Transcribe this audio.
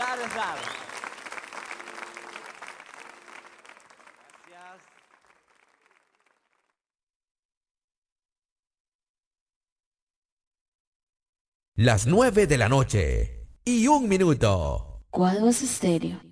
César. Gracias. Las 9 de la noche y 1 minuto. Cuadros Estéreo.